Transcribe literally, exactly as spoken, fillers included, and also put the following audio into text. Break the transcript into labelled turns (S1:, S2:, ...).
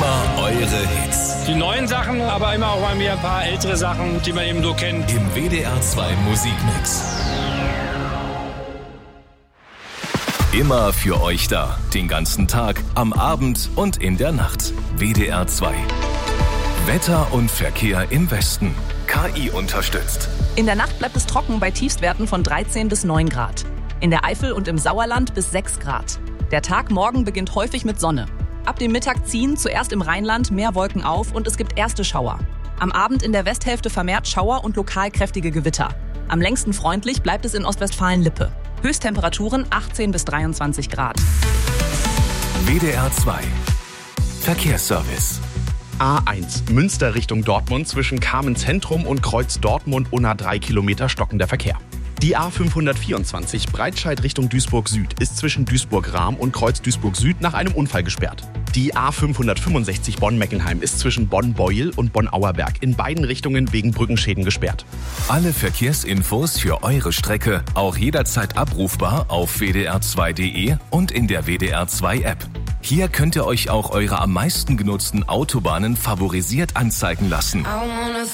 S1: Immer eure Hits.
S2: Die neuen Sachen, aber immer auch mal wieder ein paar ältere Sachen, die man eben so kennt.
S1: Im W D R zwei Musikmix. Immer für euch da. Den ganzen Tag, am Abend und in der Nacht. W D R zwei. Wetter und Verkehr im Westen. K I unterstützt.
S3: In der Nacht bleibt es trocken bei Tiefstwerten von dreizehn bis neun Grad. In der Eifel und im Sauerland bis sechs Grad. Der Tag morgen beginnt häufig mit Sonne. Ab dem Mittag ziehen zuerst im Rheinland mehr Wolken auf und es gibt erste Schauer. Am Abend in der Westhälfte vermehrt Schauer und lokal kräftige Gewitter. Am längsten freundlich bleibt es in Ostwestfalen-Lippe. Höchsttemperaturen achtzehn bis dreiundzwanzig Grad.
S1: W D R zwei. Verkehrsservice.
S4: A eins, Münster Richtung Dortmund zwischen Kamenz-Zentrum und Kreuz Dortmund unter drei Kilometer stockender Verkehr. Die A fünfhundertvierundzwanzig Breitscheid Richtung Duisburg Süd ist zwischen Duisburg-Rahm und Kreuz Duisburg Süd nach einem Unfall gesperrt. Die A fünfhundertfünfundsechzig Bonn-Meckenheim ist zwischen Bonn-Beuel und Bonn-Auerberg in beiden Richtungen wegen Brückenschäden gesperrt.
S1: Alle Verkehrsinfos für eure Strecke auch jederzeit abrufbar auf w d r zwei punkt d e und in der W D R zwei App. Hier könnt ihr euch auch eure am meisten genutzten Autobahnen favorisiert anzeigen lassen.